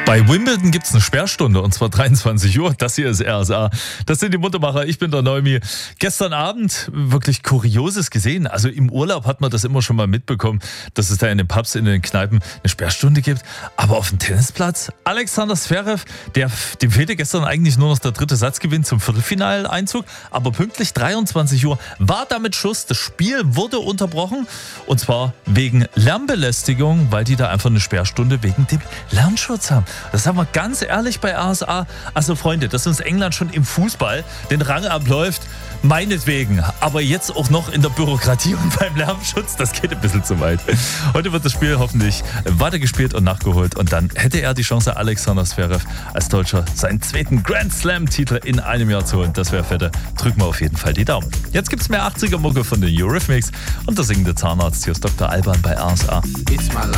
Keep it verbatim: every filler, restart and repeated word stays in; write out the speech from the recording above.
Bei Wimbledon gibt es eine Sperrstunde und zwar dreiundzwanzig Uhr. Das hier ist R S A. Das sind die Muttermacher. Ich bin der Neumi. Gestern Abend wirklich Kurioses gesehen. Also im Urlaub hat man das immer schon mal mitbekommen, dass es da in den Pubs, in den Kneipen eine Sperrstunde gibt. Aber auf dem Tennisplatz, Alexander Zverev, der, dem fehlte gestern eigentlich nur noch der dritte Satzgewinn zum Viertelfinaleinzug. Aber pünktlich dreiundzwanzig Uhr war damit Schluss. Das Spiel wurde unterbrochen und zwar wegen Lärmbelästigung, weil die da einfach eine Sperrstunde wegen dem Lärmschutz haben. Das sagen wir ganz ehrlich bei R S A. Also Freunde, dass uns England schon im Fußball den Rang abläuft, meinetwegen. Aber jetzt auch noch in der Bürokratie und beim Lärmschutz, das geht ein bisschen zu weit. Heute wird das Spiel hoffentlich weitergespielt und nachgeholt. Und dann hätte er die Chance, Alexander Zverev als Deutscher seinen zweiten Grand Slam-Titel in einem Jahr zu holen. Das wäre fette. Drücken wir auf jeden Fall die Daumen. Jetzt gibt es mehr achtziger-Mucke von den Eurythmics und der singende Zahnarzt. Hier ist Doktor Alban bei R S A. It's my life.